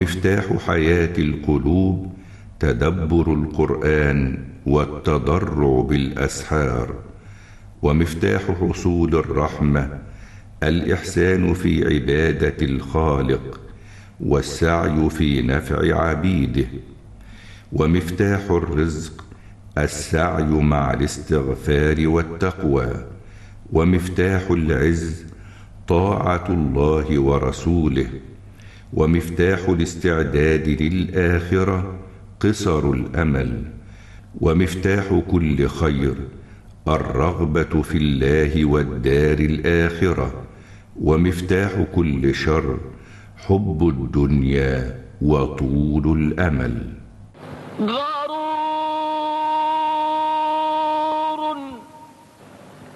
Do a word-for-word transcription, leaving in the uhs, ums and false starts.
ومفتاح حياة القلوب تدبر القرآن والتضرع بالأسحار. ومفتاح حصول الرحمة الإحسان في عبادة الخالق والسعي في نفع عبيده. ومفتاح الرزق السعي مع الاستغفار والتقوى. ومفتاح العز طاعة الله ورسوله. ومفتاح الاستعداد للآخرة قصر الأمل. ومفتاح كل خير الرغبة في الله والدار الآخرة. ومفتاح كل شر حب الدنيا وطول الأمل.